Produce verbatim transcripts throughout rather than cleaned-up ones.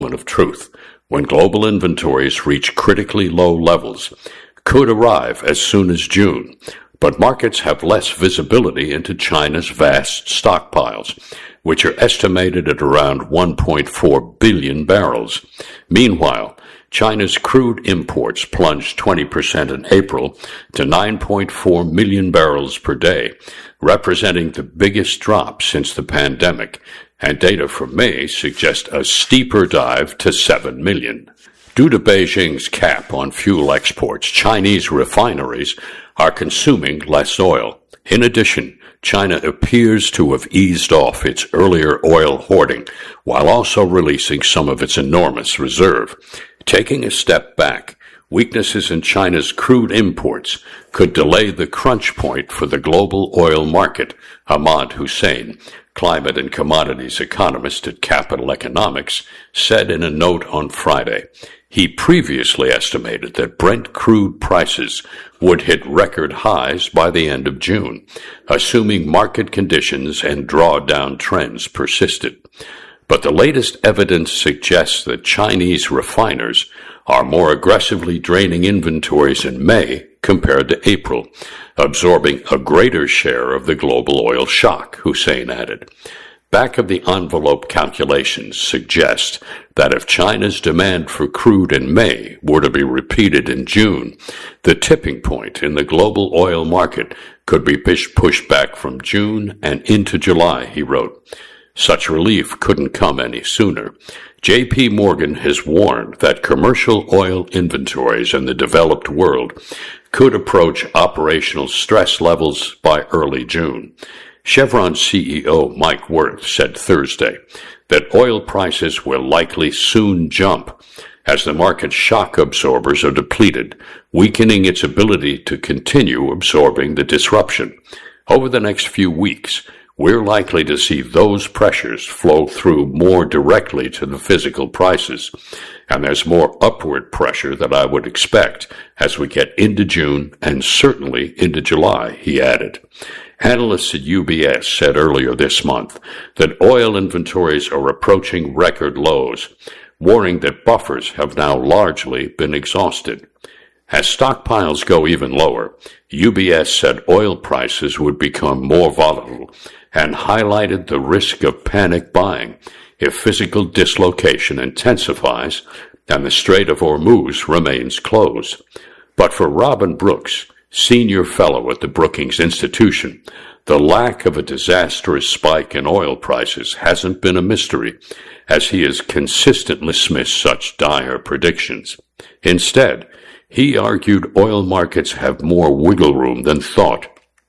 of truth, when global inventories reach critically low levels, could arrive as soon as June, but markets have less visibility into China's vast stockpiles, which are estimated at around one point four billion barrels. Meanwhile, China's crude imports plunged twenty percent in April to nine point four million barrels per day, representing the biggest drop since the pandemic, and data from May suggest a steeper dive to seven million. Due to Beijing's cap on fuel exports, Chinese refineries are consuming less oil. In addition, China appears to have eased off its earlier oil hoarding, while also releasing some of its enormous reserve. Taking a step back, weaknesses in China's crude imports could delay the crunch point for the global oil market, Ahmad Hussein, climate and commodities economist at Capital Economics, said in a note on Friday. He previously estimated that Brent crude prices would hit record highs by the end of June, assuming market conditions and drawdown trends persisted. But the latest evidence suggests that Chinese refiners are more aggressively draining inventories in May compared to April, absorbing a greater share of the global oil shock, Hussein added. Back-of-the-envelope calculations suggest that if China's demand for crude in May were to be repeated in June, the tipping point in the global oil market could be pushed back from June and into July, he wrote. Such relief couldn't come any sooner. J P Morgan has warned that commercial oil inventories in the developed world could approach operational stress levels by early June. Chevron C E O Mike Wirth said Thursday that oil prices will likely soon jump as the market's shock absorbers are depleted, weakening its ability to continue absorbing the disruption. Over the next few weeks, we're likely to see those pressures flow through more directly to the physical prices, and there's more upward pressure than I would expect as we get into June and certainly into July, he added. Analysts at U B S said earlier this month that oil inventories are approaching record lows, warning that buffers have now largely been exhausted. As stockpiles go even lower, U B S said oil prices would become more volatile and highlighted the risk of panic buying if physical dislocation intensifies and the Strait of Hormuz remains closed. But for Robin Brooks, senior fellow at the Brookings Institution, the lack of a disastrous spike in oil prices hasn't been a mystery, as he has consistently dismissed such dire predictions. Instead, he argued oil markets have more wiggle room than thought,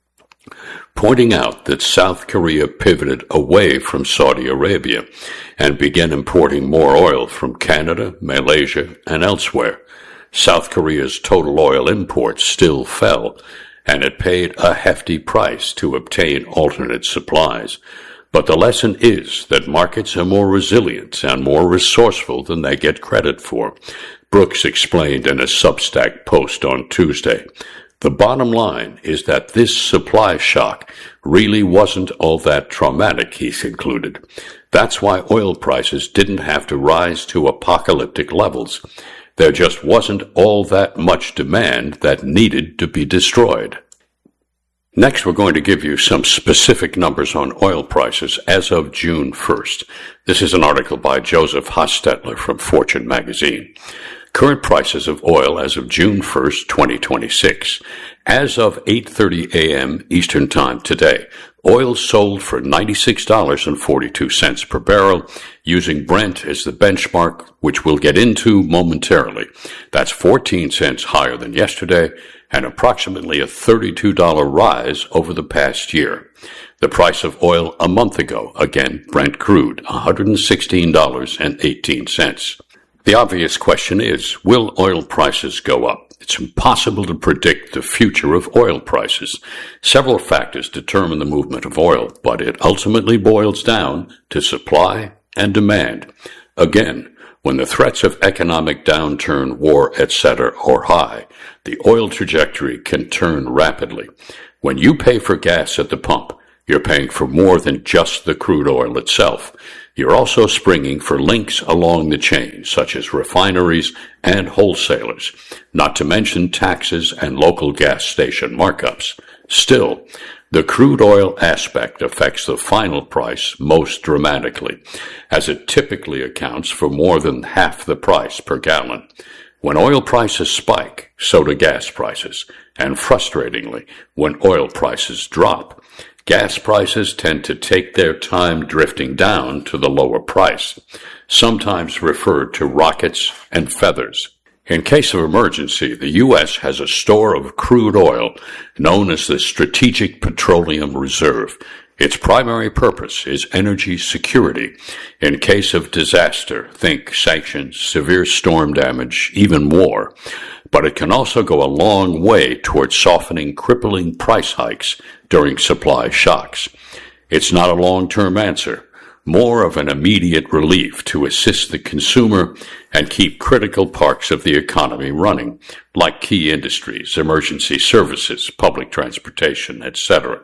pointing out that South Korea pivoted away from Saudi Arabia and began importing more oil from Canada, Malaysia, and elsewhere. South Korea's total oil imports still fell, and it paid a hefty price to obtain alternate supplies. But the lesson is that markets are more resilient and more resourceful than they get credit for, Brooks explained in a Substack post on Tuesday. The bottom line is that this supply shock really wasn't all that traumatic, he concluded. That's why oil prices didn't have to rise to apocalyptic levels. There just wasn't all that much demand that needed to be destroyed. Next, we're going to give you some specific numbers on oil prices as of June first. This is an article by Joseph Hostetler from Fortune magazine. Current prices of oil as of June first, twenty twenty-six. As of eight thirty a.m. Eastern Time today, oil sold for ninety-six dollars and forty-two cents per barrel, using Brent as the benchmark, which we'll get into momentarily. That's fourteen cents higher than yesterday and approximately a thirty-two dollars rise over the past year. The price of oil a month ago, again, Brent crude, one hundred sixteen dollars and eighteen cents. The obvious question is, will oil prices go up? It's impossible to predict the future of oil prices. Several factors determine the movement of oil, but it ultimately boils down to supply and demand. Again, when the threats of economic downturn, war, et cetera are high, the oil trajectory can turn rapidly. When you pay for gas at the pump, you're paying for more than just the crude oil itself. You're also springing for links along the chain, such as refineries and wholesalers, not to mention taxes and local gas station markups. Still, the crude oil aspect affects the final price most dramatically, as it typically accounts for more than half the price per gallon. When oil prices spike, so do gas prices, and frustratingly, when oil prices drop, gas prices tend to take their time drifting down to the lower price, sometimes referred to rockets and feathers. In case of emergency, the U S has a store of crude oil known as the Strategic Petroleum Reserve. Its primary purpose is energy security. In case of disaster, think sanctions, severe storm damage, even war. But it can also go a long way toward softening crippling price hikes during supply shocks. It's not a long-term answer, more of an immediate relief to assist the consumer and keep critical parts of the economy running, like key industries, emergency services, public transportation, et cetera.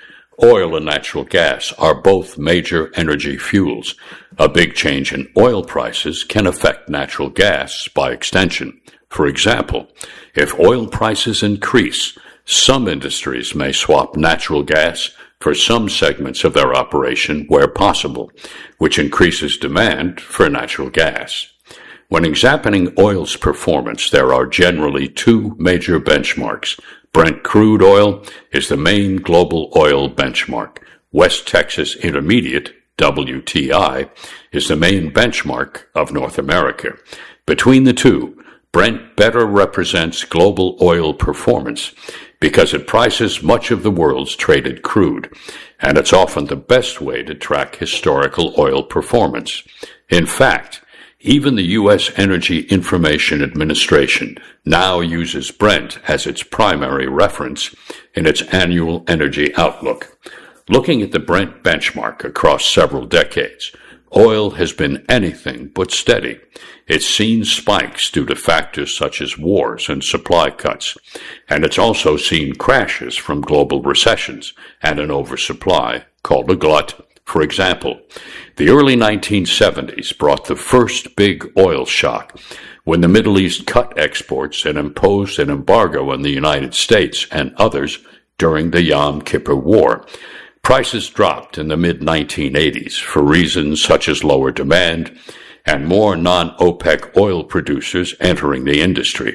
Oil and natural gas are both major energy fuels. A big change in oil prices can affect natural gas by extension. For example, if oil prices increase, some industries may swap natural gas for some segments of their operation where possible, which increases demand for natural gas. When examining oil's performance, there are generally two major benchmarks. Brent crude oil is the main global oil benchmark. West Texas Intermediate, W T I, is the main benchmark of North America. Between the two, Brent better represents global oil performance because it prices much of the world's traded crude, and it's often the best way to track historical oil performance. In fact, even the U S Energy Information Administration now uses Brent as its primary reference in its annual energy outlook. Looking at the Brent benchmark across several decades, oil has been anything but steady. It's seen spikes due to factors such as wars and supply cuts, and it's also seen crashes from global recessions and an oversupply, called a glut. For example, the early nineteen seventies brought the first big oil shock when the Middle East cut exports and imposed an embargo on the United States and others during the Yom Kippur War. Prices dropped in the mid nineteen eighties for reasons such as lower demand and more non-OPEC oil producers entering the industry.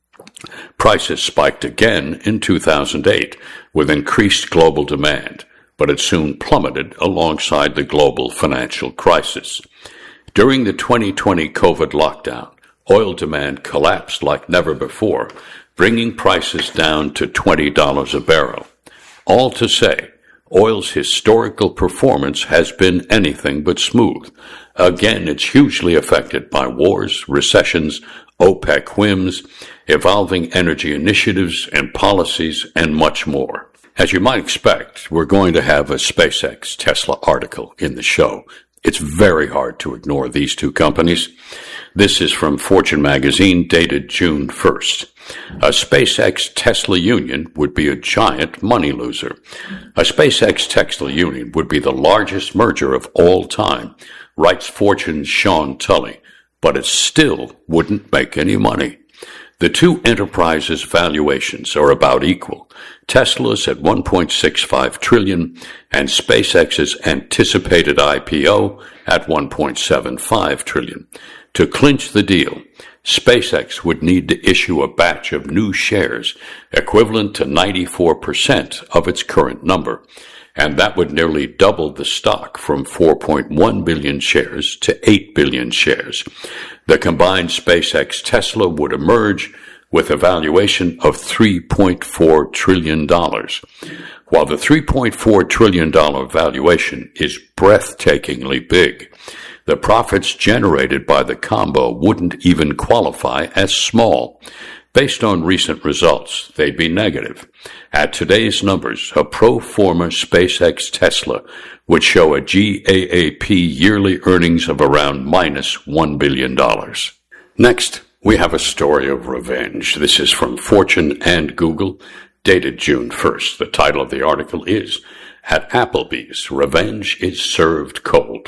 Prices spiked again in two thousand eight with increased global demand, but it soon plummeted alongside the global financial crisis. During the twenty twenty COVID lockdown, oil demand collapsed like never before, bringing prices down to twenty dollars a barrel. All to say, oil's historical performance has been anything but smooth. Again, it's hugely affected by wars, recessions, OPEC whims, evolving energy initiatives and policies, and much more. As you might expect, we're going to have a SpaceX Tesla article in the show. It's very hard to ignore these two companies. This is from Fortune magazine, dated June first. A SpaceX Tesla union would be a giant money loser. A SpaceX Tesla union would be the largest merger of all time, writes Fortune's Sean Tully, but it still wouldn't make any money. The two enterprises' valuations are about equal. Tesla's at one point six five trillion dollars and SpaceX's anticipated I P O at one point seven five trillion dollars. To clinch the deal, SpaceX would need to issue a batch of new shares equivalent to ninety-four percent of its current number, and that would nearly double the stock from four point one billion shares to eight billion shares. The combined SpaceX Tesla would emerge with a valuation of three point four trillion dollars. While the three point four trillion dollars valuation is breathtakingly big, the profits generated by the combo wouldn't even qualify as small. Based on recent results, they'd be negative. At today's numbers, a pro forma SpaceX Tesla would show a G A A P yearly earnings of around minus one billion dollars. Next, we have a story of revenge. This is from Fortune and Google, dated June first. The title of the article is, At Applebee's, Revenge is Served Cold.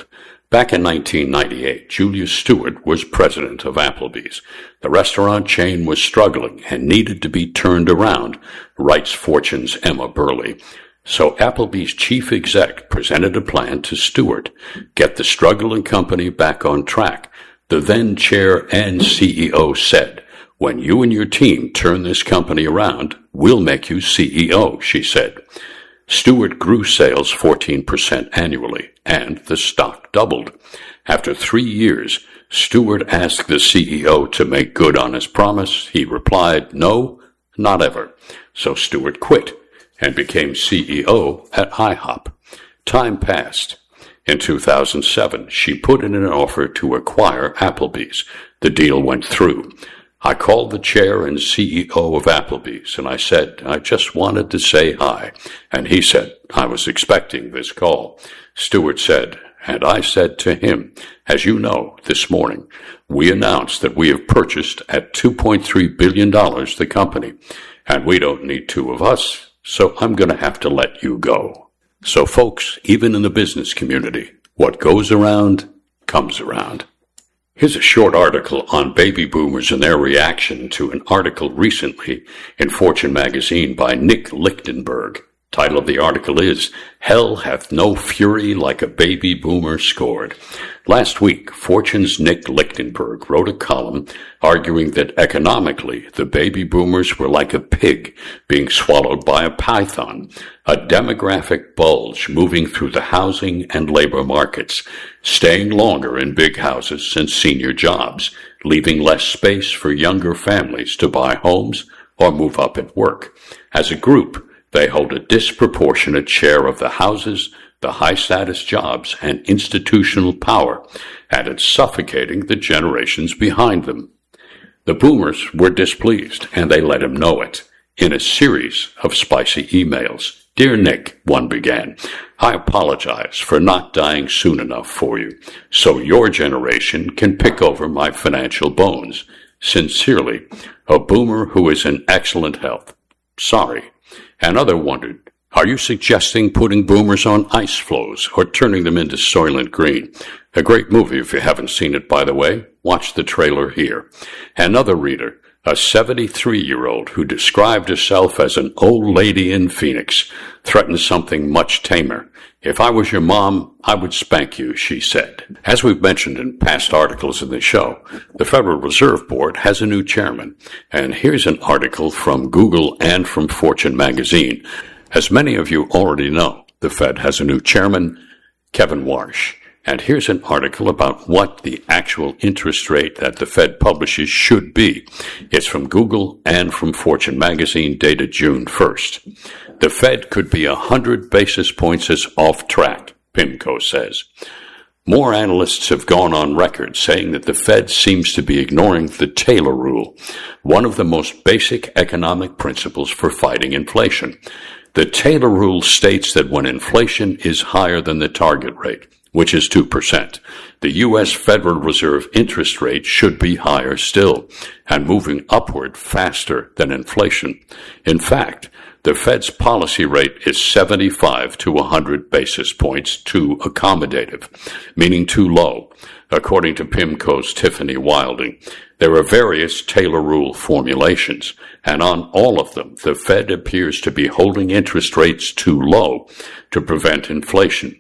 Back in nineteen ninety-eight, Julius Stewart was president of Applebee's. The restaurant chain was struggling and needed to be turned around, writes Fortune's Emma Burley. So Applebee's chief exec presented a plan to Stewart, get the struggling company back on track. The then chair and C E O said, "When you and your team turn this company around, we'll make you C E O," she said. Stewart grew sales fourteen percent annually, and the stock doubled. After three years, Stewart asked the C E O to make good on his promise. He replied, "No, not ever." So Stewart quit and became C E O at IHOP. Time passed. In two thousand seven, she put in an offer to acquire Applebee's. The deal went through. I called the chair and C E O of Applebee's, and I said, "I just wanted to say hi." And he said, "I was expecting this call." Stewart said, and I said to him, "As you know, this morning, we announced that we have purchased at two point three billion dollars the company, and we don't need two of us, so I'm going to have to let you go." So folks, even in the business community, what goes around comes around. Here's a short article on baby boomers and their reaction to an article recently in Fortune magazine by Nick Lichtenberg. Title of the article is, "Hell Hath No Fury Like a Baby Boomer Scored." Last week, Fortune's Nick Lichtenberg wrote a column arguing that economically, the baby boomers were like a pig being swallowed by a python, a demographic bulge moving through the housing and labor markets, staying longer in big houses and senior jobs, leaving less space for younger families to buy homes or move up at work. As a group, they hold a disproportionate share of the houses, the high-status jobs, and institutional power, and it's suffocating the generations behind them. The boomers were displeased, and they let him know it in a series of spicy emails. "Dear Nick," one began, "I apologize for not dying soon enough for you, so your generation can pick over my financial bones. Sincerely, a boomer who is in excellent health. Sorry." Another wondered, "Are you suggesting putting boomers on ice floes or turning them into Soylent Green?" A great movie if you haven't seen it, by the way. Watch the trailer here. Another reader, a seventy-three-year-old who described herself as an old lady in Phoenix, threatened something much tamer. "If I was your mom, I would spank you," she said. As we've mentioned in past articles in the show, the Federal Reserve Board has a new chairman. And here's an article from Google and from Fortune magazine. As many of you already know, the Fed has a new chairman, Kevin Warsh. And here's an article about what the actual interest rate that the Fed publishes should be. It's from Google and from Fortune magazine, dated June first. The Fed could be a hundred basis points off track, PIMCO says. More analysts have gone on record saying that the Fed seems to be ignoring the Taylor rule, one of the most basic economic principles for fighting inflation. The Taylor rule states that when inflation is higher than the target rate, which is two percent, the U S Federal Reserve interest rate should be higher still, and moving upward faster than inflation. In fact, the Fed's policy rate is seventy-five to one hundred basis points too accommodative, meaning too low, according to PIMCO's Tiffany Wilding. There are various Taylor rule formulations, and on all of them, the Fed appears to be holding interest rates too low to prevent inflation.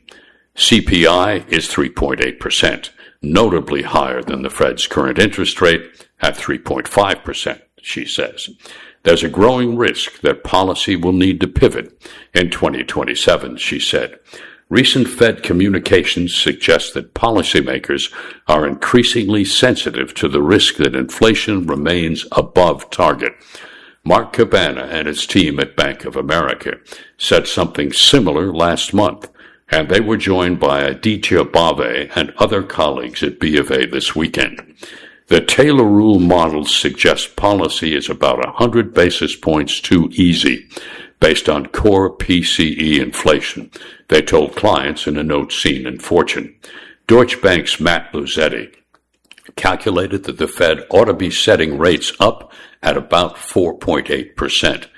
C P I is three point eight percent, notably higher than the Fed's current interest rate at three point five percent, she says. There's a growing risk that policy will need to pivot in twenty twenty-seven, she said. Recent Fed communications suggest that policymakers are increasingly sensitive to the risk that inflation remains above target. Mark Cabana and his team at Bank of America said something similar last month, and they were joined by Aditya Bave and other colleagues at B of A this weekend. The Taylor rule models suggest policy is about one hundred basis points too easy, based on core P C E inflation, they told clients in a note seen in Fortune. Deutsche Bank's Matt Luzetti calculated that the Fed ought to be setting rates up at about four point eight percent.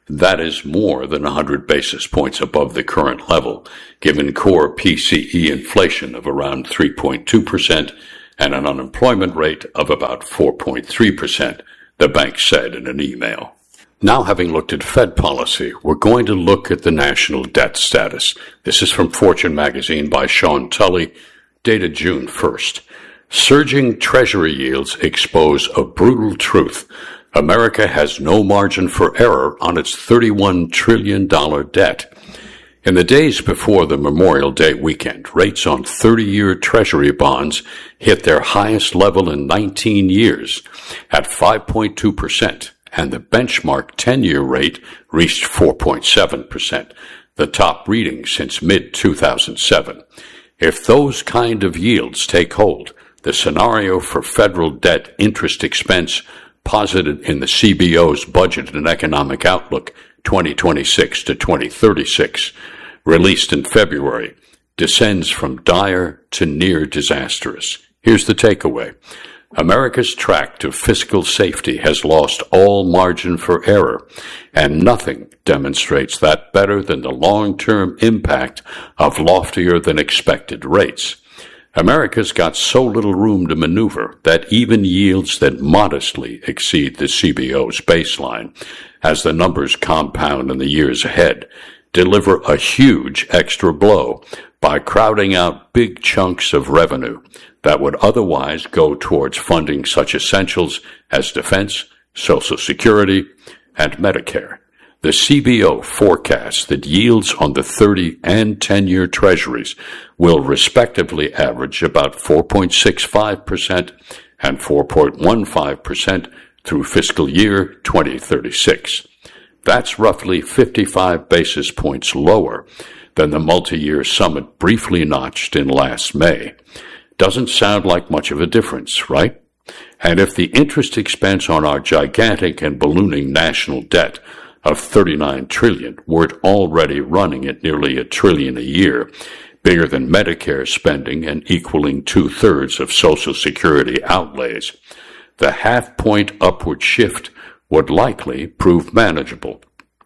That is more than one hundred basis points above the current level, given core P C E inflation of around three point two percent and an unemployment rate of about four point three percent, the bank said in an email. Now, having looked at Fed policy, we're going to look at the national debt status. This is from Fortune magazine by Sean Tully, dated June first. Surging Treasury yields expose a brutal truth. America has no margin for error on its thirty-one trillion dollars debt. In the days before the Memorial Day weekend, rates on thirty-year Treasury bonds hit their highest level in nineteen years at five point two percent, and the benchmark ten-year rate reached four point seven percent, the top reading since mid two thousand seven. If those kind of yields take hold, the scenario for federal debt interest expense posited in the C B O's Budget and Economic Outlook twenty twenty-six to twenty thirty-six, released in February, descends from dire to near disastrous. Here's the takeaway. America's track to fiscal safety has lost all margin for error, and nothing demonstrates that better than the long-term impact of loftier than expected rates. America's got so little room to maneuver that even yields that modestly exceed the C B O's baseline, as the numbers compound in the years ahead, deliver a huge extra blow by crowding out big chunks of revenue that would otherwise go towards funding such essentials as defense, Social Security, and Medicare. The C B O forecasts that yields on the thirty and ten-year treasuries will respectively average about four point six five percent and four point one five percent through fiscal year twenty thirty-six. That's roughly fifty-five basis points lower than the multi-year summit briefly notched in last May. Doesn't sound like much of a difference, right? And if the interest expense on our gigantic and ballooning national debt of thirty-nine trillion dollars weren't already running at nearly a trillion a year, bigger than Medicare spending and equaling two-thirds of Social Security outlays, the half-point upward shift would likely prove manageable.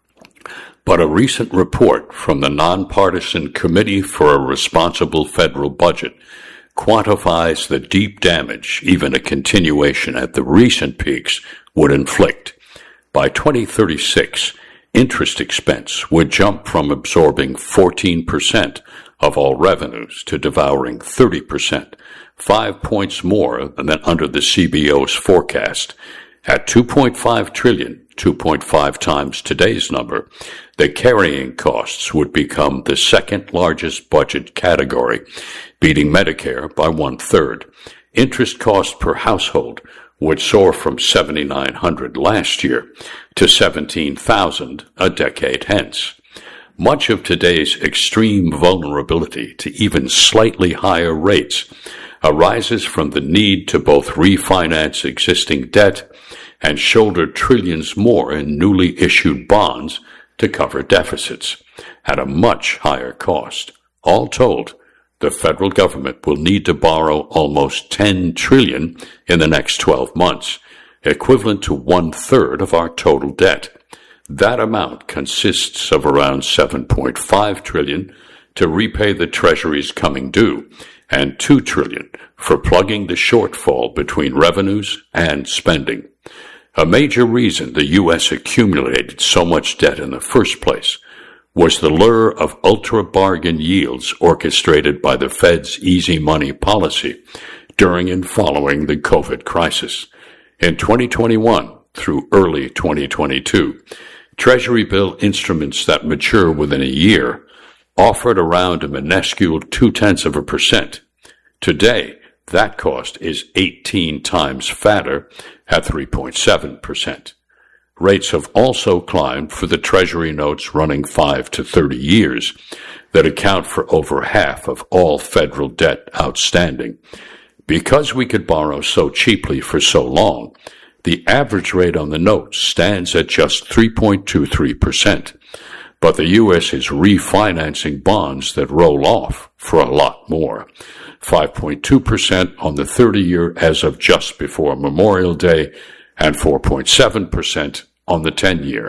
But a recent report from the Nonpartisan Committee for a Responsible Federal Budget quantifies the deep damage even a continuation at the recent peaks would inflict. By twenty thirty-six, interest expense would jump from absorbing fourteen percent of all revenues to devouring thirty percent, five points more than under the C B O's forecast. At two point five trillion dollars, two point five times today's number, the carrying costs would become the second largest budget category, beating Medicare by one-third. Interest cost per household would soar from seven thousand nine hundred dollars last year to seventeen thousand dollars a decade hence. Much of today's extreme vulnerability to even slightly higher rates arises from the need to both refinance existing debt and shoulder trillions more in newly issued bonds to cover deficits at a much higher cost. All told, the federal government will need to borrow almost ten trillion dollars in the next twelve months, equivalent to one-third of our total debt. That amount consists of around seven point five trillion dollars to repay the Treasury's coming due and two trillion dollars for plugging the shortfall between revenues and spending. A major reason the U S accumulated so much debt in the first place was the lure of ultra-bargain yields orchestrated by the Fed's easy money policy during and following the COVID crisis. In twenty twenty-one through early twenty twenty-two, Treasury bill instruments that mature within a year offered around a minuscule two-tenths of a percent. Today, that cost is eighteen times fatter at three point seven percent. Rates have also climbed for the Treasury notes running five to thirty years that account for over half of all federal debt outstanding. Because we could borrow so cheaply for so long, the average rate on the notes stands at just three point two three percent. But the U S is refinancing bonds that roll off for a lot more. five point two percent on the thirty-year as of just before Memorial Day and four point seven percent on the ten-year.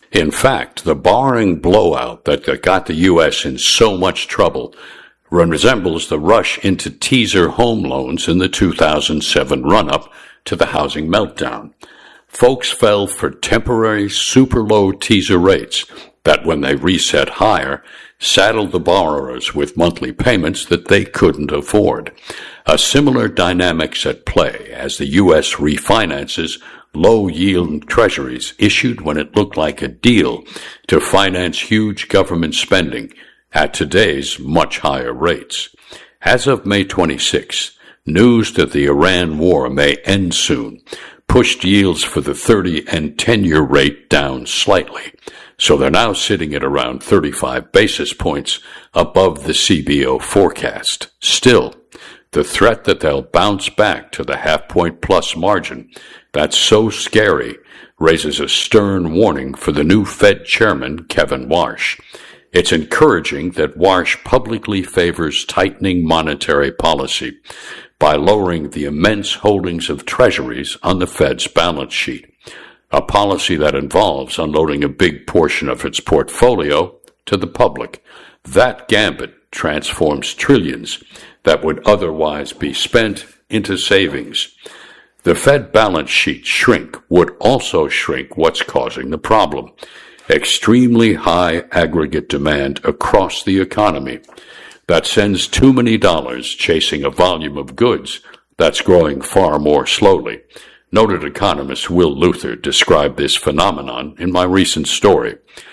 In fact, the borrowing blowout that got the U S in so much trouble resembles the rush into teaser home loans in the two thousand seven run-up to the housing meltdown. Folks fell for temporary super low teaser rates that, when they reset higher, saddled the borrowers with monthly payments that they couldn't afford. A similar dynamic's at play as the U S refinances low-yield treasuries issued when it looked like a deal to finance huge government spending at today's much higher rates. As of May twenty-sixth, news that the Iran war may end soon pushed yields for the thirty and ten-year rate down slightly, so they're now sitting at around thirty-five basis points above the C B O forecast. Still, the threat that they'll bounce back to the half-point plus margin that's so scary raises a stern warning for the new Fed chairman, Kevin Warsh. It's encouraging that Warsh publicly favors tightening monetary policy by lowering the immense holdings of treasuries on the Fed's balance sheet, a policy that involves unloading a big portion of its portfolio to the public. That gambit transforms trillions that would otherwise be spent into savings. The Fed balance sheet shrink would also shrink what's causing the problem: extremely high aggregate demand across the economy that sends too many dollars chasing a volume of goods that's growing far more slowly. Noted economist Will Luther described this phenomenon in my recent story.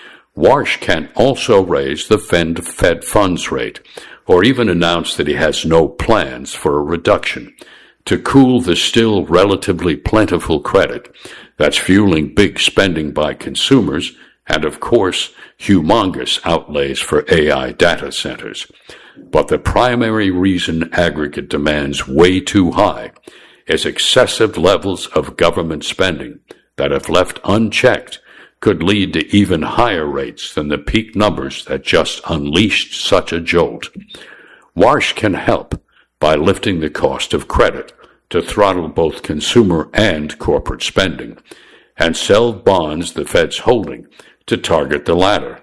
Warsh can also raise the Fed funds rate, or even announce that he has no plans for a reduction, to cool the still relatively plentiful credit that's fueling big spending by consumers and, of course, humongous outlays for A I data centers. But the primary reason aggregate demand's way too high is excessive levels of government spending that, if left unchecked, could lead to even higher rates than the peak numbers that just unleashed such a jolt. Warsh can help by lifting the cost of credit to throttle both consumer and corporate spending, and sell bonds the Fed's holding to target the latter.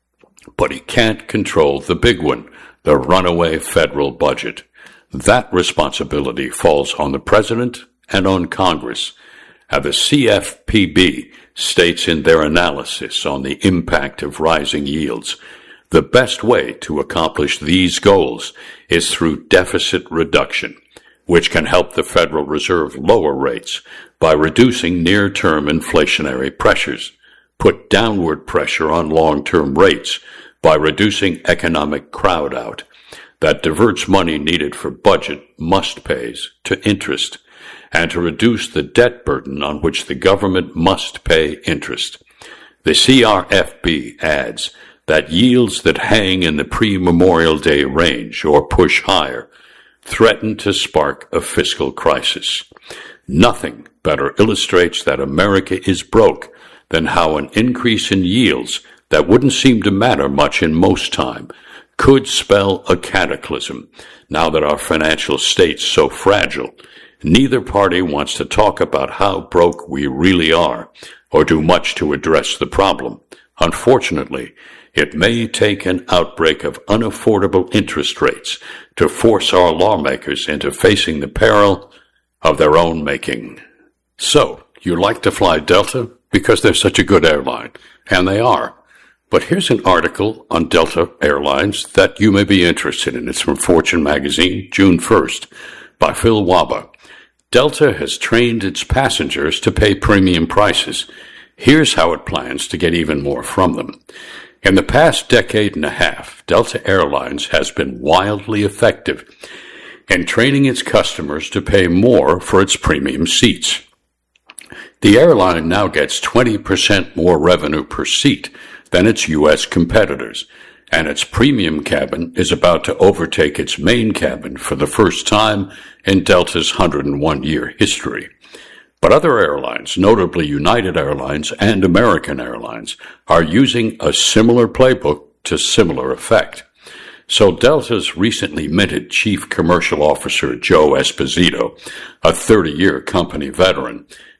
But he can't control the big one, the runaway federal budget. That responsibility falls on the President and on Congress. And the C F P B states in their analysis on the impact of rising yields, the best way to accomplish these goals is through deficit reduction, which can help the Federal Reserve lower rates by reducing near-term inflationary pressures, put downward pressure on long-term rates by reducing economic crowd-out that diverts money needed for budget must-pays to interest, and to reduce the debt burden on which the government must pay interest. The C R F B adds that yields that hang in the pre-Memorial Day range or push higher threaten to spark a fiscal crisis. Nothing better illustrates that America is broke than how an increase in yields that wouldn't seem to matter much in most time could spell a cataclysm. Now that our financial state's so fragile, neither party wants to talk about how broke we really are or do much to address the problem. Unfortunately, it may take an outbreak of unaffordable interest rates to force our lawmakers into facing the peril of their own making. So, you like to fly Delta because they're such a good airline, and they are. But here's an article on Delta Airlines that you may be interested in. It's from Fortune magazine, June first, by Phil Waba. Delta has trained its passengers to pay premium prices. Here's how it plans to get even more from them. In the past decade and a half, Delta Airlines has been wildly effective in training its customers to pay more for its premium seats. The airline now gets twenty percent more revenue per seat than its U S competitors, and its premium cabin is about to overtake its main cabin for the first time in Delta's one hundred one year history. But other airlines, notably United Airlines and American Airlines, are using a similar playbook to similar effect. So Delta's recently minted Chief Commercial Officer Joe Esposito, a thirty year company veteran,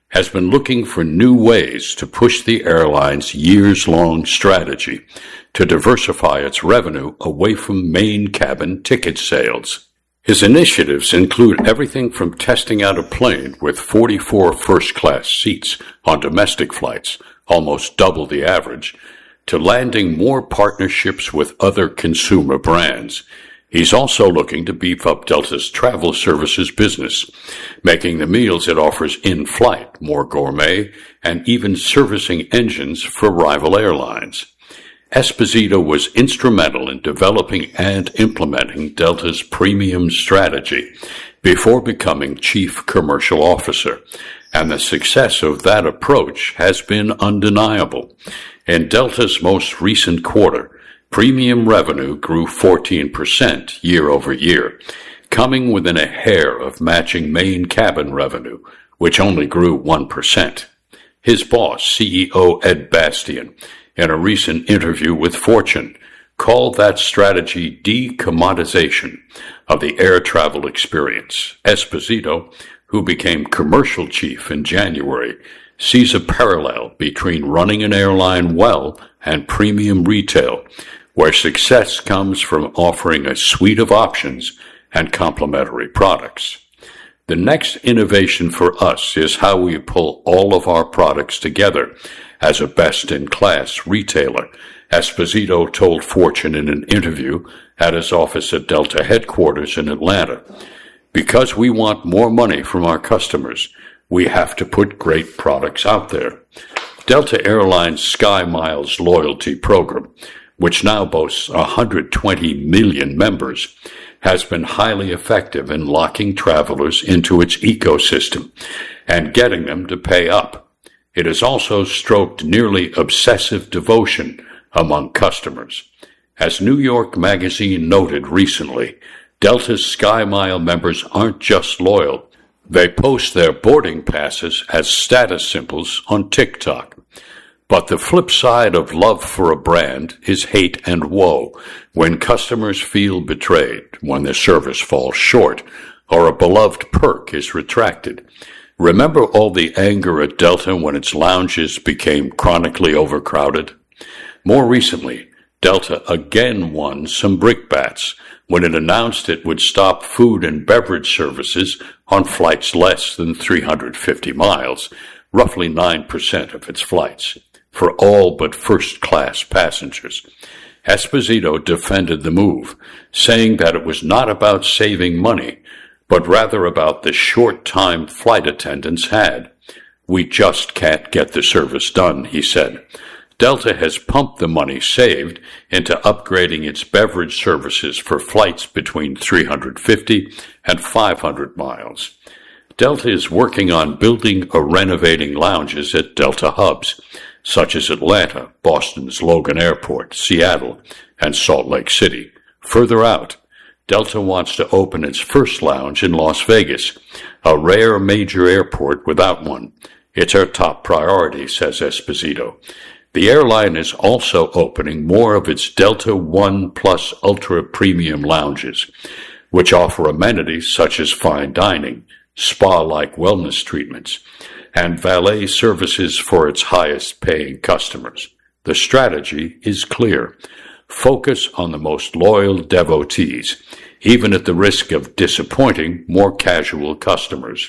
has been looking for new ways to push the airline's years-long strategy to diversify its revenue away from main cabin ticket sales. His initiatives include everything from testing out a plane with forty-four first-class seats on domestic flights, almost double the average, to landing more partnerships with other consumer brands. He's also looking to beef up Delta's travel services business, making the meals it offers in-flight more gourmet and even servicing engines for rival airlines. Esposito was instrumental in developing and implementing Delta's premium strategy before becoming Chief Commercial Officer, and the success of that approach has been undeniable. In Delta's most recent quarter, premium revenue grew fourteen percent year over year, coming within a hair of matching main cabin revenue, which only grew one percent. His boss, C E O Ed Bastian, in a recent interview with Fortune, called that strategy decommodization of the air travel experience. Esposito, who became commercial chief in January, sees a parallel between running an airline well and premium retail, where success comes from offering a suite of options and complementary products. The next innovation for us is how we pull all of our products together as a best-in-class retailer, Esposito told Fortune in an interview at his office at Delta headquarters in Atlanta. Because we want more money from our customers, we have to put great products out there. Delta Airlines SkyMiles loyalty program, which now boasts one hundred twenty million members, has been highly effective in locking travelers into its ecosystem and getting them to pay up. It has also stroked nearly obsessive devotion among customers. As New York Magazine noted recently, Delta's SkyMile members aren't just loyal. They post their boarding passes as status symbols on TikTok. But the flip side of love for a brand is hate and woe when customers feel betrayed, when their service falls short, or a beloved perk is retracted. Remember all the anger at Delta when its lounges became chronically overcrowded? More recently, Delta again won some brickbats when it announced it would stop food and beverage services on flights less than three hundred fifty miles, roughly nine percent of its flights, for all but first-class passengers. Esposito defended the move, saying that it was not about saving money, but rather about the short time flight attendants had. We just can't get the service done, he said. Delta has pumped the money saved into upgrading its beverage services for flights between three hundred fifty and five hundred miles. Delta is working on building or renovating lounges at Delta hubs, such as Atlanta, Boston's Logan Airport, Seattle, and Salt Lake City. Further out, Delta wants to open its first lounge in Las Vegas, a rare major airport without one. It's our top priority, says Esposito. The airline is also opening more of its Delta One Plus Ultra Premium lounges, which offer amenities such as fine dining, spa-like wellness treatments, and valet services for its highest-paying customers. The strategy is clear. Focus on the most loyal devotees, even at the risk of disappointing more casual customers.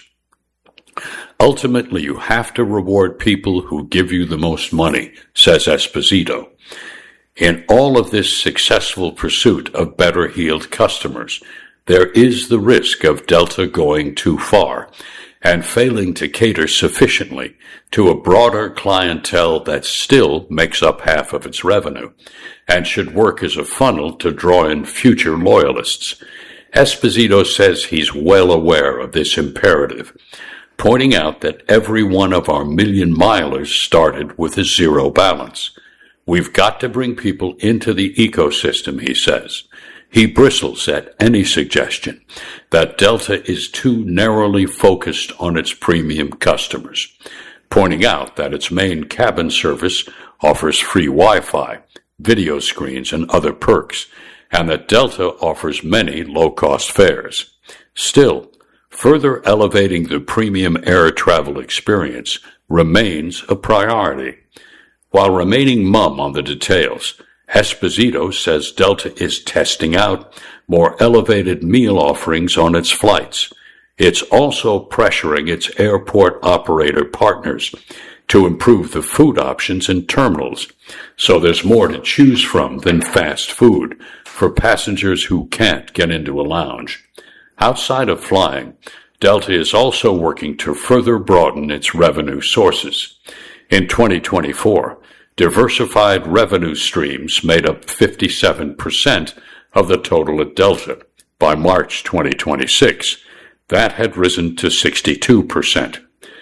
Ultimately, you have to reward people who give you the most money, says Esposito. In all of this successful pursuit of better-heeled customers, there is the risk of Delta going too far and failing to cater sufficiently to a broader clientele that still makes up half of its revenue and should work as a funnel to draw in future loyalists. Esposito says he's well aware of this imperative, pointing out that every one of our million milers started with a zero balance. We've got to bring people into the ecosystem, he says. He bristles at any suggestion that Delta is too narrowly focused on its premium customers, pointing out that its main cabin service offers free Wi-Fi, video screens, and other perks, and that Delta offers many low-cost fares. Still, Further elevating the premium air travel experience remains a priority. While remaining mum on the details, Esposito says Delta is testing out more elevated meal offerings on its flights. It's also pressuring its airport operator partners to improve the food options in terminals, so there's more to choose from than fast food for passengers who can't get into a lounge. Outside of flying, Delta is also working to further broaden its revenue sources. In twenty twenty-four, diversified revenue streams made up fifty-seven percent of the total at Delta. By March twenty twenty-six, that had risen to sixty-two percent.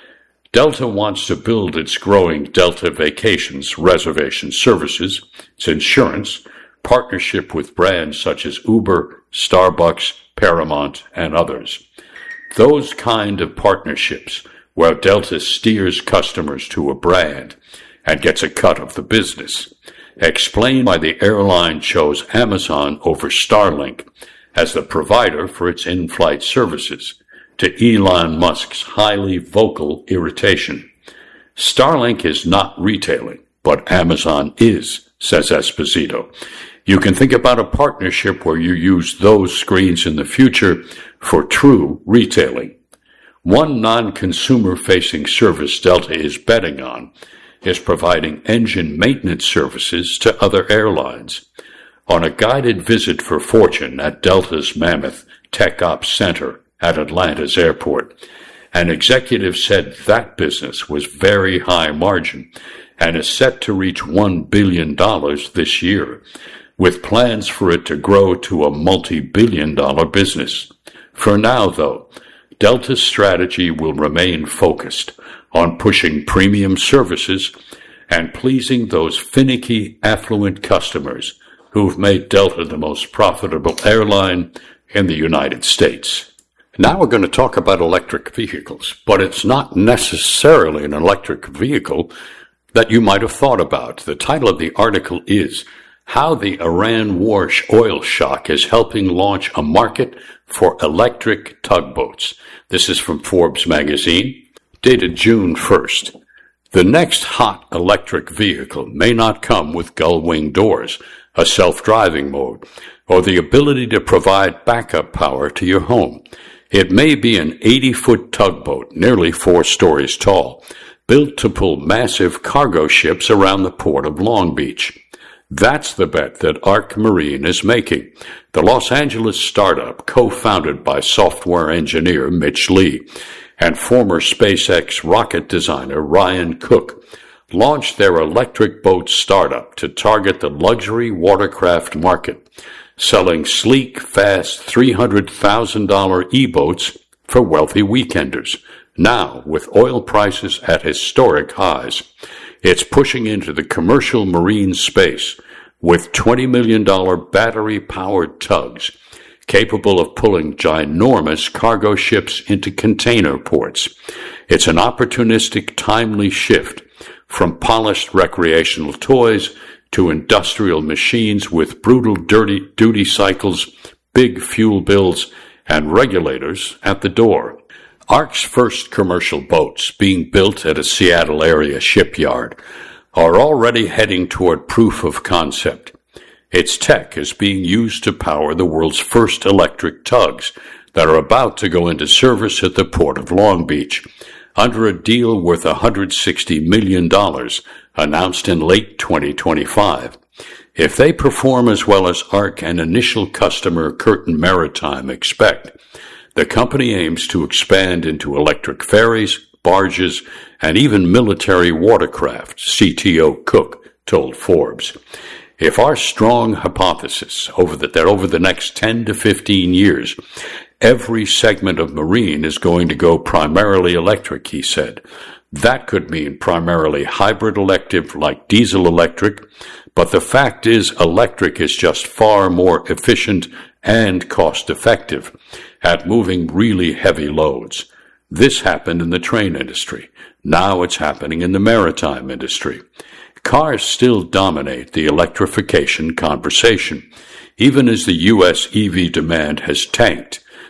Delta wants to build its growing Delta Vacations reservation services, its insurance, partnership with brands such as Uber, Starbucks, Paramount, and others. Those kind of partnerships where Delta steers customers to a brand and gets a cut of the business, explain why the airline chose Amazon over Starlink as the provider for its in-flight services, to Elon Musk's highly vocal irritation. Starlink is not retailing, but Amazon is, says Esposito. You can think about a partnership where you use those screens in the future for true retailing. One non-consumer-facing service Delta is betting on is providing engine maintenance services to other airlines. On a guided visit for Fortune at Delta's Mammoth Tech Ops Center at Atlanta's airport, an executive said that business was very high margin and is set to reach one billion dollars this year, with plans for it to grow to a multi-billion dollar business. For now, though, Delta's strategy will remain focused on pushing premium services and pleasing those finicky, affluent customers who've made Delta the most profitable airline in the United States. Now we're going to talk about electric vehicles, but it's not necessarily an electric vehicle that you might have thought about. The title of the article is How the Iran War Oil Shock is Helping Launch a Market for Electric Tugboats. This is from Forbes magazine, dated June first. The next hot electric vehicle may not come with gull-wing doors, a self-driving mode, or the ability to provide backup power to your home. It may be an eighty-foot tugboat, nearly four stories tall, built to pull massive cargo ships around the port of Long Beach. That's the bet that Arc Marine is making. The Los Angeles startup, co-founded by software engineer Mitch Lee and former SpaceX rocket designer Ryan Cook, launched their electric boat startup to target the luxury watercraft market, selling sleek, fast three hundred thousand dollars e-boats for wealthy weekenders. Now, with oil prices at historic highs, it's pushing into the commercial marine space with twenty million dollars battery-powered tugs capable of pulling ginormous cargo ships into container ports. It's an opportunistic, timely shift from polished recreational toys to industrial machines with brutal dirty duty cycles, big fuel bills, and regulators at the door. Arc's first commercial boats, being built at a Seattle area shipyard, are already heading toward proof of concept. Its tech is being used to power the world's first electric tugs that are about to go into service at the port of Long Beach, under a deal worth one hundred sixty million dollars announced in late twenty twenty-five. If they perform as well as Arc and initial customer Curtin Maritime expect, the company aims to expand into electric ferries, barges, and even military watercraft, C T O Cook told Forbes. If our strong hypothesis over the, that over the next ten to fifteen years, every segment of marine is going to go primarily electric, he said, that could mean primarily hybrid electric like diesel electric, but the fact is electric is just far more efficient and cost-effective at moving really heavy loads. This happened in the train industry. Now it's happening in the maritime industry. Cars still dominate the electrification conversation, even as the U S E V demand has tanked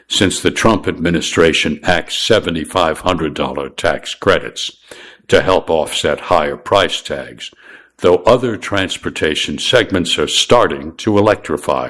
since the Trump administration axed seven thousand five hundred dollars tax credits to help offset higher price tags, though other transportation segments are starting to electrify.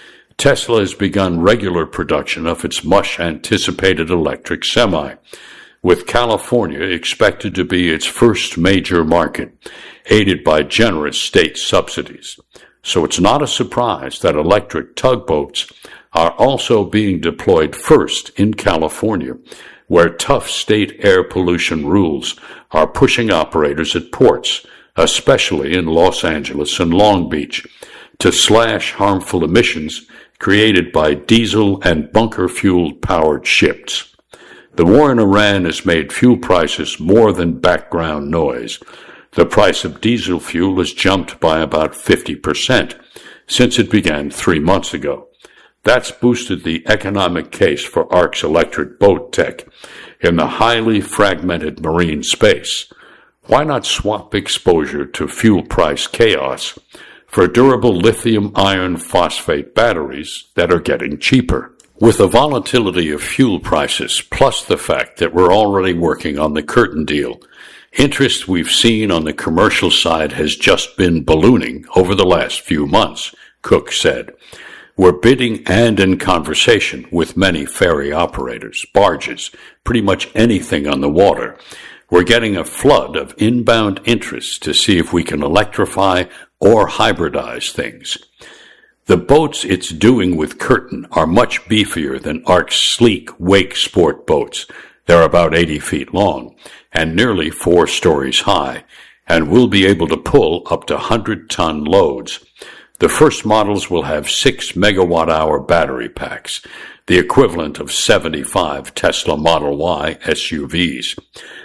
Tesla has begun regular production of its much-anticipated electric semi, with California expected to be its first major market, aided by generous state subsidies. So it's not a surprise that electric tugboats are also being deployed first in California, where tough state air pollution rules are pushing operators at ports, especially in Los Angeles and Long Beach, to slash harmful emissions created by diesel and bunker-fueled powered ships. The war in Iran has made fuel prices more than background noise. The price of diesel fuel has jumped by about fifty percent since it began three months ago. That's boosted the economic case for ARC's electric boat tech in the highly fragmented marine space. Why not swap exposure to fuel price chaos for durable lithium iron phosphate batteries that are getting cheaper? With the volatility of fuel prices, plus the fact that we're already working on the Curtin deal, interest we've seen on the commercial side has just been ballooning over the last few months, Cook said. We're bidding and in conversation with many ferry operators, barges, pretty much anything on the water. We're getting a flood of inbound interest to see if we can electrify or hybridize things. The boats it's doing with Curtin are much beefier than ARC's sleek wake sport boats. They're about eighty feet long and nearly four stories high, and will be able to pull up to one hundred ton loads. The first models will have six megawatt hour battery packs, the equivalent of seventy-five Tesla Model Y S U Vs,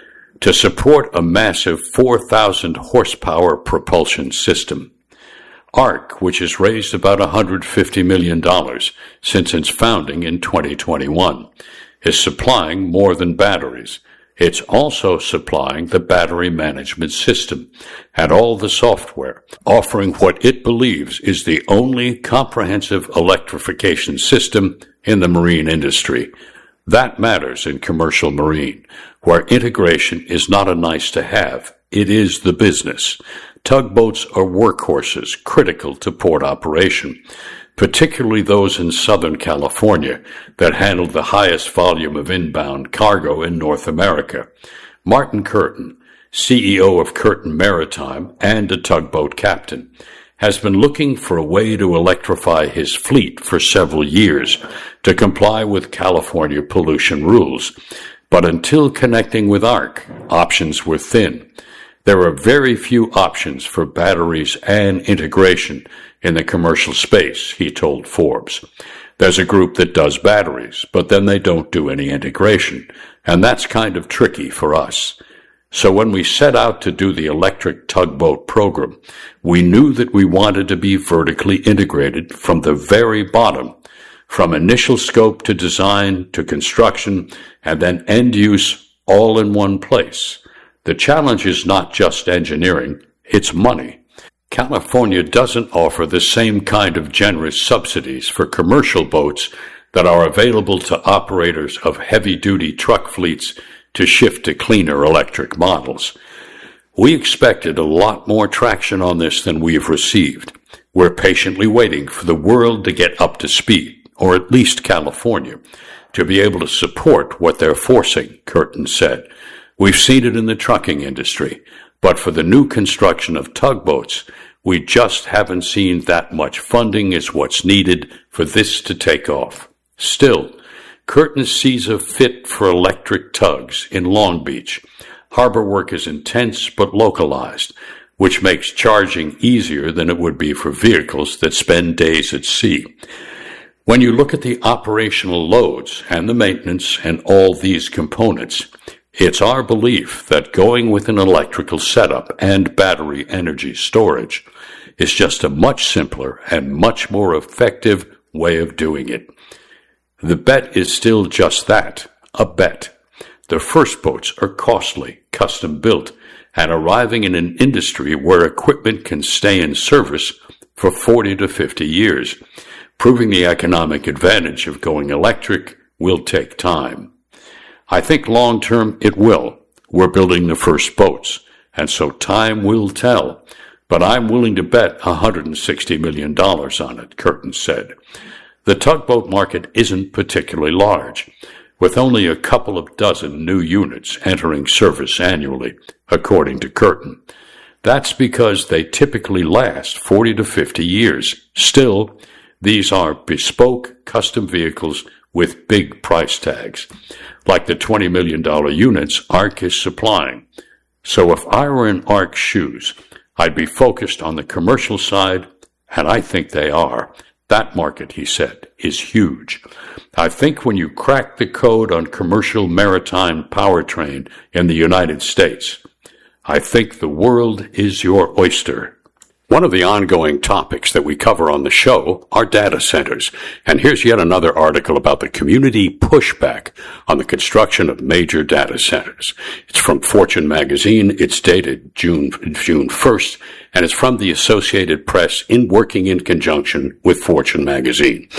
to support a massive four thousand horsepower propulsion system. ARC, which has raised about one hundred fifty million dollars since its founding in twenty twenty-one, is supplying more than batteries. It's also supplying the battery management system and all the software, offering what it believes is the only comprehensive electrification system in the marine industry. That matters in commercial marine, where integration is not a nice to have, it is the business. Tugboats are workhorses critical to port operation, particularly those in Southern California that handle the highest volume of inbound cargo in North America. Martin Curtin, C E O of Curtin Maritime and a tugboat captain, has been looking for a way to electrify his fleet for several years to comply with California pollution rules. But until connecting with ARC, options were thin. There are very few options for batteries and integration in the commercial space, he told Forbes. There's a group that does batteries, but then they don't do any integration, and that's kind of tricky for us. So when we set out to do the electric tugboat program, we knew that we wanted to be vertically integrated from the very bottom, from initial scope to design to construction, and then end use all in one place. The challenge is not just engineering, it's money. California doesn't offer the same kind of generous subsidies for commercial boats that are available to operators of heavy-duty truck fleets to shift to cleaner electric models. We expected a lot more traction on this than we've received. We're patiently waiting for the world to get up to speed, or at least California, to be able to support what they're forcing, Curtin said. We've seen it in the trucking industry, but for the new construction of tugboats, we just haven't seen that much funding as what's needed for this to take off. Still, Curtin sees a fit for electric tugs in Long Beach. Harbor work is intense but localized, which makes charging easier than it would be for vehicles that spend days at sea. When you look at the operational loads and the maintenance and all these components, it's our belief that going with an electrical setup and battery energy storage is just a much simpler and much more effective way of doing it. The bet is still just that, a bet. The first boats are costly, custom built, and arriving in an industry where equipment can stay in service for forty to fifty years, proving the economic advantage of going electric will take time. I think long-term it will. We're building the first boats, and so time will tell. But I'm willing to bet one hundred sixty million dollars on it, Curtin said. The tugboat market isn't particularly large, with only a couple of dozen new units entering service annually, according to Curtin. That's because they typically last forty to fifty years. Still, these are bespoke, custom vehicles with big price tags, like the twenty million dollars units ARC is supplying. So if I were in ARC's shoes, I'd be focused on the commercial side, and I think they are. That market, he said, is huge. I think when you crack the code on commercial maritime powertrain in the United States, I think the world is your oyster. One of the ongoing topics that we cover on the show are data centers, and here's yet another article about the community pushback on the construction of major data centers. It's from Fortune magazine. It's dated June, June first, and it's from the Associated Press in working in conjunction with Fortune magazine.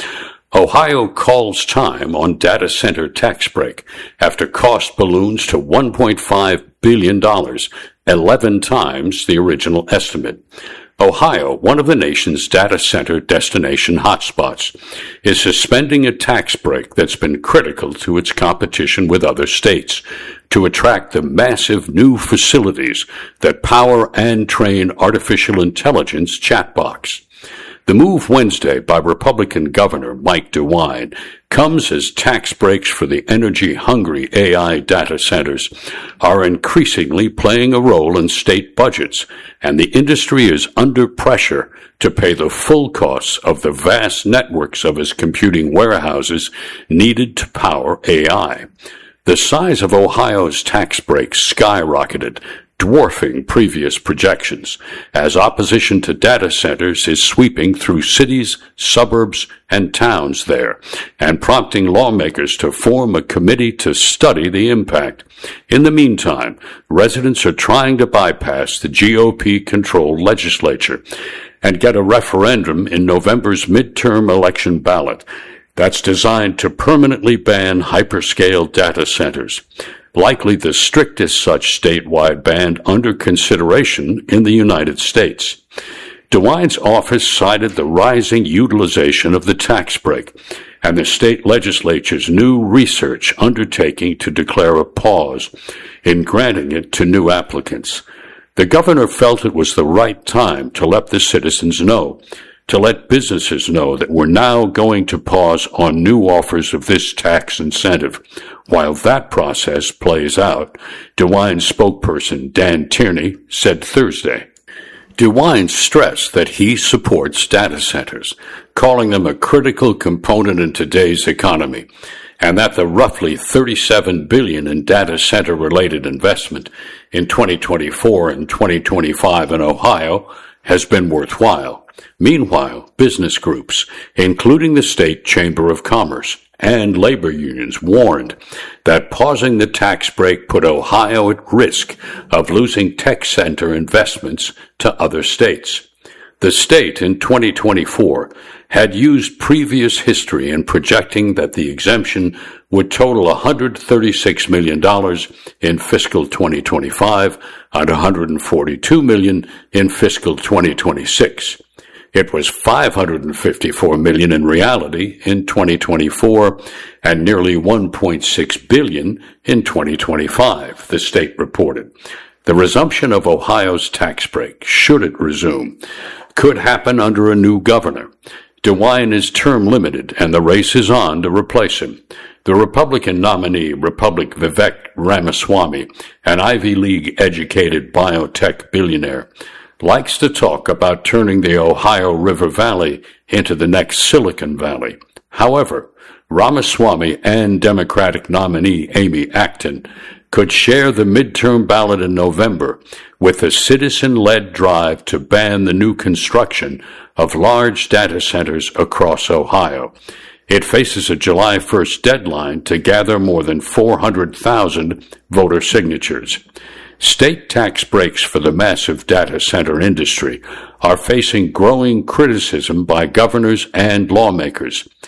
Ohio calls time on data center tax break after cost balloons to one point five billion dollars, eleven times the original estimate. Ohio, one of the nation's data center destination hotspots, is suspending a tax break that's been critical to its competition with other states to attract the massive new facilities that power and train artificial intelligence chatbots. The move Wednesday by Republican Governor Mike DeWine comes as tax breaks for the energy-hungry A I data centers are increasingly playing a role in state budgets, and the industry is under pressure to pay the full costs of the vast networks of its computing warehouses needed to power A I. The size of Ohio's tax breaks skyrocketed, dwarfing previous projections, as opposition to data centers is sweeping through cities, suburbs, and towns there, and prompting lawmakers to form a committee to study the impact. In the meantime, residents are trying to bypass the G O P-controlled legislature and get a referendum in November's midterm election ballot that's designed to permanently ban hyperscale data centers, likely the strictest such statewide ban under consideration in the United States. DeWine's office cited the rising utilization of the tax break and the state legislature's new research undertaking to declare a pause in granting it to new applicants. The governor felt it was the right time to let the citizens know, to let businesses know that we're now going to pause on new offers of this tax incentive. While that process plays out, DeWine's spokesperson Dan Tierney said Thursday. DeWine stressed that he supports data centers, calling them a critical component in today's economy, and that the roughly thirty-seven billion dollars in data center-related investment in twenty twenty-four and twenty twenty-five in Ohio has been worthwhile. Meanwhile, business groups, including the State Chamber of Commerce and labor unions, warned that pausing the tax break put Ohio at risk of losing tech center investments to other states. The state in twenty twenty-four had used previous history in projecting that the exemption would total one hundred thirty-six million dollars in fiscal twenty twenty-five and one hundred forty-two million dollars in fiscal twenty twenty-six. It was five hundred fifty-four million dollars in reality in twenty twenty-four and nearly one point six billion dollars in twenty twenty-five, the state reported. The resumption of Ohio's tax break, should it resume, could happen under a new governor. DeWine is term limited, and the race is on to replace him. The Republican nominee, Republic Vivek Ramaswamy, an Ivy League-educated biotech billionaire, likes to talk about turning the Ohio River Valley into the next Silicon Valley. However, Ramaswamy and Democratic nominee Amy Acton could share the midterm ballot in November with a citizen-led drive to ban the new construction of large data centers across Ohio. It faces a July first deadline to gather more than four hundred thousand voter signatures. State tax breaks for the massive data center industry are facing growing criticism by governors and lawmakers.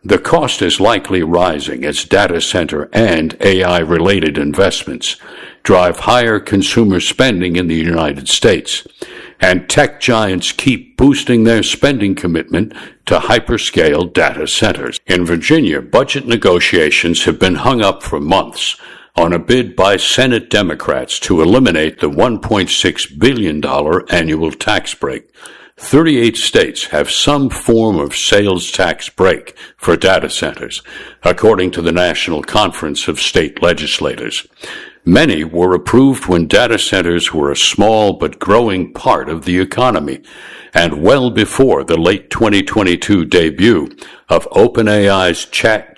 The cost is likely rising as data center and A I-related investments drive higher consumer spending in the United States, and tech giants keep boosting their spending commitment to hyperscale data centers. In Virginia, budget negotiations have been hung up for months on a bid by Senate Democrats to eliminate the one point six billion dollars annual tax break. thirty-eight states have some form of sales tax break for data centers, according to the National Conference of State Legislators. Many were approved when data centers were a small but growing part of the economy, and well before the late twenty twenty-two debut of OpenAI's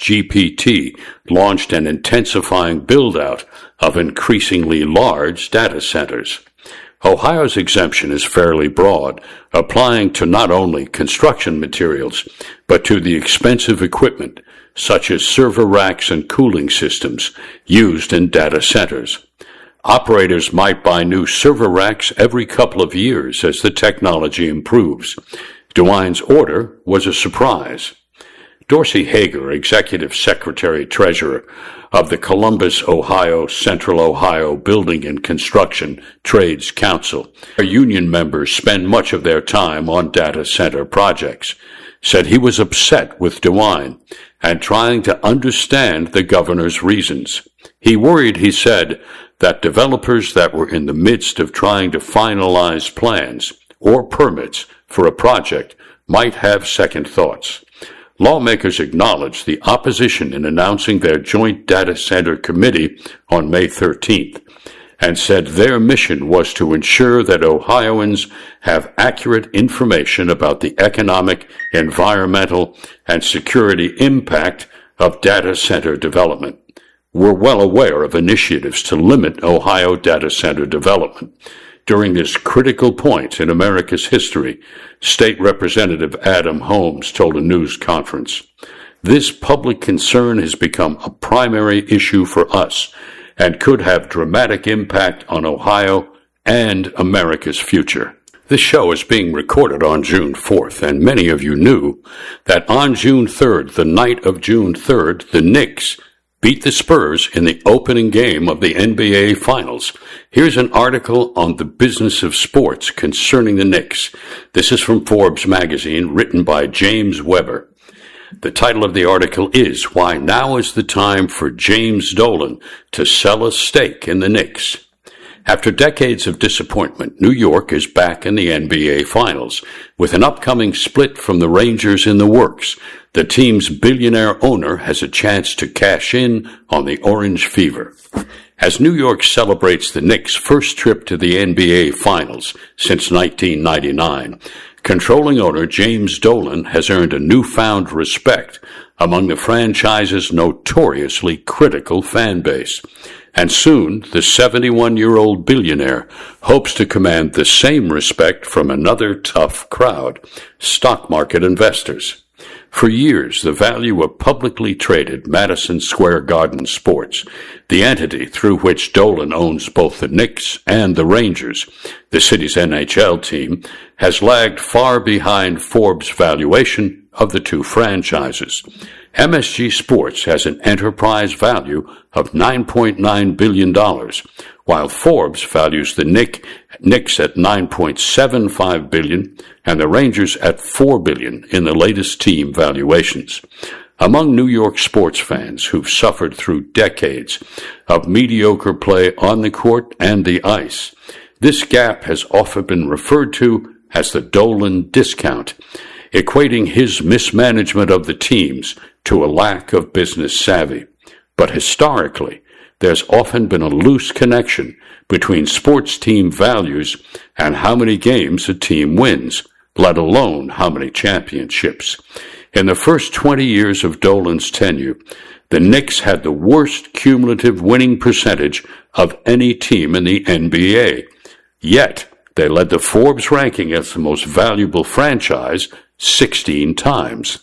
ChatGPT launched an intensifying build-out of increasingly large data centers. Ohio's exemption is fairly broad, applying to not only construction materials, but to the expensive equipment, such as server racks and cooling systems, used in data centers. Operators might buy new server racks every couple of years as the technology improves. DeWine's order was a surprise. Dorsey Hager, Executive Secretary-Treasurer of the Columbus, Ohio Central Ohio Building and Construction Trades Council, where union members spend much of their time on data center projects, said he was upset with DeWine and trying to understand the governor's reasons. He worried, he said, that developers that were in the midst of trying to finalize plans or permits for a project might have second thoughts. Lawmakers acknowledged the opposition in announcing their joint data center committee on May thirteenth and said their mission was to ensure that Ohioans have accurate information about the economic, environmental, and security impact of data center development. We're well aware of initiatives to limit Ohio data center development. During this critical point in America's history, State Representative Adam Holmes told a news conference, "This public concern has become a primary issue for us and could have dramatic impact on Ohio and America's future." This show is being recorded on June fourth, and many of you knew that on June third, the night of June third, the Knicks beat the Spurs in the opening game of the N B A Finals. Here's an article on the business of sports concerning the Knicks. This is from Forbes magazine, written by James Weber. The title of the article is, "Why Now is the Time for James Dolan to Sell a Stake in the Knicks." After decades of disappointment, New York is back in the N B A Finals. With an upcoming split from the Rangers in the works, the team's billionaire owner has a chance to cash in on the orange fever. As New York celebrates the Knicks' first trip to the N B A Finals since nineteen ninety-nine, controlling owner James Dolan has earned a newfound respect among the franchise's notoriously critical fan base. And soon, the seventy-one-year-old billionaire hopes to command the same respect from another tough crowd, stock market investors. For years, the value of publicly traded Madison Square Garden Sports, the entity through which Dolan owns both the Knicks and the Rangers, the city's N H L team, has lagged far behind Forbes' valuation of the two franchises. M S G Sports has an enterprise value of nine point nine billion dollars, while Forbes values the Knicks at nine point seven five billion dollars and the Rangers at four billion dollars in the latest team valuations. Among New York sports fans who've suffered through decades of mediocre play on the court and the ice, this gap has often been referred to as the Dolan discount, equating his mismanagement of the teams to a lack of business savvy. But historically, there's often been a loose connection between sports team values and how many games a team wins, let alone how many championships. In the first twenty years of Dolan's tenure, the Knicks had the worst cumulative winning percentage of any team in the N B A. Yet, they led the Forbes ranking as the most valuable franchise sixteen times.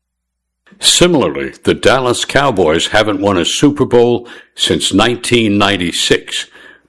Similarly, the Dallas Cowboys haven't won a Super Bowl since nineteen ninety-six,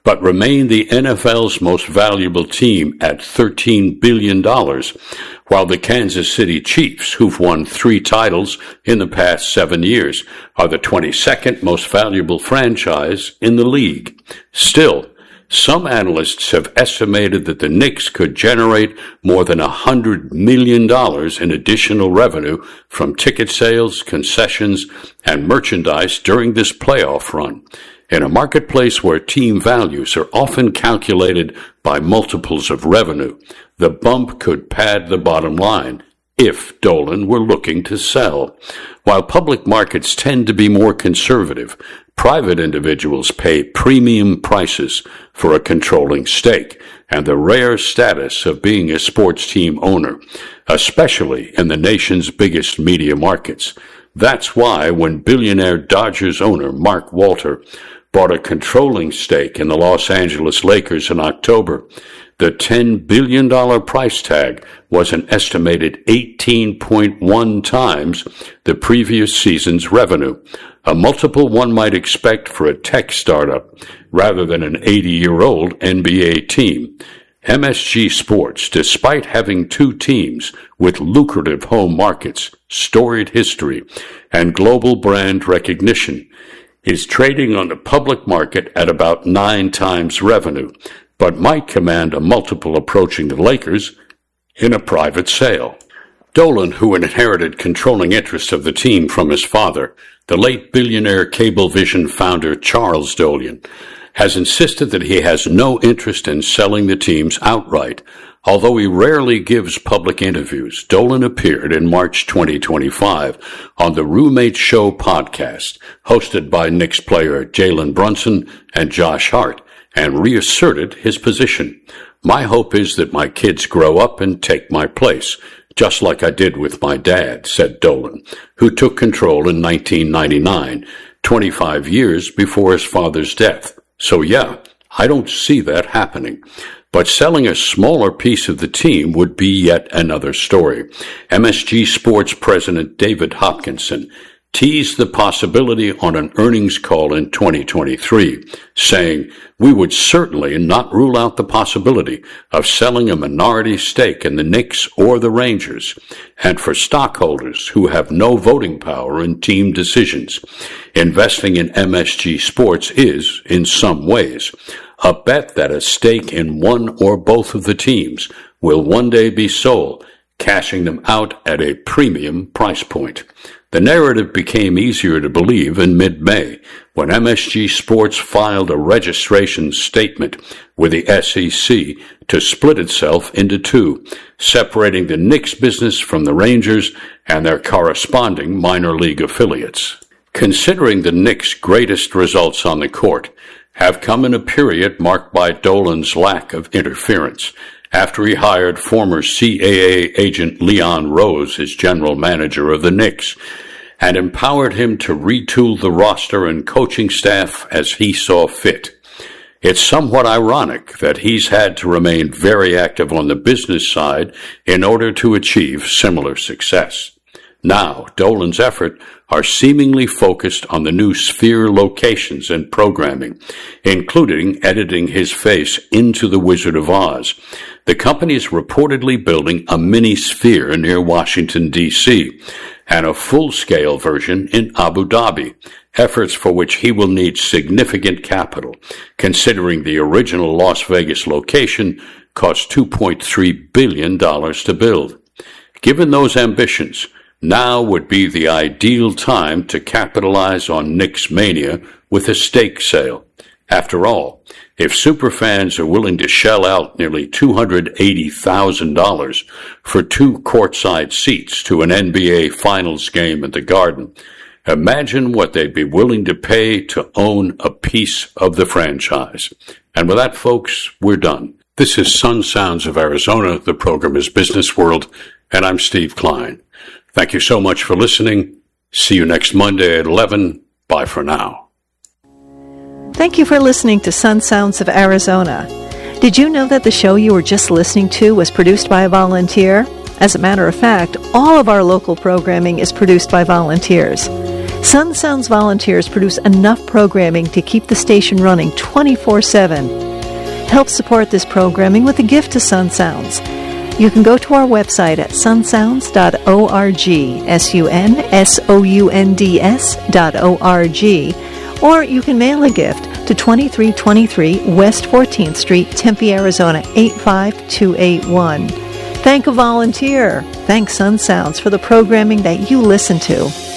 but remain the N F L's most valuable team at thirteen billion dollars, while the Kansas City Chiefs, who've won three titles in the past seven years, are the twenty-second most valuable franchise in the league. Still, some analysts have estimated that the Knicks could generate more than one hundred million dollars in additional revenue from ticket sales, concessions, and merchandise during this playoff run. In a marketplace where team values are often calculated by multiples of revenue, the bump could pad the bottom line if Dolan were looking to sell. While public markets tend to be more conservative, private individuals pay premium prices for a controlling stake and the rare status of being a sports team owner, especially in the nation's biggest media markets. That's why when billionaire Dodgers owner Mark Walter bought a controlling stake in the Los Angeles Lakers in October, the ten billion dollars price tag was an estimated eighteen point one times the previous season's revenue, a multiple one might expect for a tech startup rather than an eighty-year-old N B A team. M S G Sports, despite having two teams with lucrative home markets, storied history, and global brand recognition, is trading on the public market at about nine times revenue, but might command a multiple approaching the Lakers in a private sale. Dolan, who inherited controlling interest of the team from his father, the late billionaire Cablevision founder Charles Dolan, has insisted that he has no interest in selling the teams outright. Although he rarely gives public interviews, Dolan appeared in March twenty twenty-five on the Roommate Show podcast, hosted by Knicks player Jalen Brunson and Josh Hart, and reasserted his position. "My hope is that my kids grow up and take my place, just like I did with my dad," said Dolan, who took control in nineteen ninety-nine, twenty-five years before his father's death. So yeah, I don't see that happening. But selling a smaller piece of the team would be yet another story. M S G Sports President David Hopkinson teased the possibility on an earnings call in twenty twenty-three, saying, "We would certainly not rule out the possibility of selling a minority stake in the Knicks or the Rangers, and for stockholders who have no voting power in team decisions, investing in M S G Sports is, in some ways, a bet that a stake in one or both of the teams will one day be sold, cashing them out at a premium price point." The narrative became easier to believe in mid-May when M S G Sports filed a registration statement with the S E C to split itself into two, separating the Knicks business from the Rangers and their corresponding minor league affiliates. Considering the Knicks' greatest results on the court have come in a period marked by Dolan's lack of interference, after he hired former C A A agent Leon Rose as general manager of the Knicks, and empowered him to retool the roster and coaching staff as he saw fit. It's somewhat ironic that he's had to remain very active on the business side in order to achieve similar success. Now, Dolan's efforts are seemingly focused on the new Sphere locations and programming, including editing his face into the Wizard of Oz. The company is reportedly building a mini Sphere near Washington, D C, and a full-scale version in Abu Dhabi, efforts for which he will need significant capital, considering the original Las Vegas location cost two point three billion dollars to build. Given those ambitions, now would be the ideal time to capitalize on Knicks mania with a stake sale. After all, if superfans are willing to shell out nearly two hundred eighty thousand dollars for two courtside seats to an N B A Finals game at the Garden, imagine what they'd be willing to pay to own a piece of the franchise. And with that, folks, we're done. This is Sun Sounds of Arizona. The program is Business World, and I'm Steve Klein. Thank you so much for listening. See you next Monday at eleven. Bye for now. Thank you for listening to Sun Sounds of Arizona. Did you know that the show you were just listening to was produced by a volunteer? As a matter of fact, all of our local programming is produced by volunteers. Sun Sounds volunteers produce enough programming to keep the station running twenty-four seven. Help support this programming with a gift to Sun Sounds. You can go to our website at sun sounds dot org, S U N S O U N D S dot O R G, or you can mail a gift to twenty-three twenty-three West fourteenth Street, Tempe, Arizona, eight five two eight one. Thank a volunteer. Thank Sun Sounds for the programming that you listen to.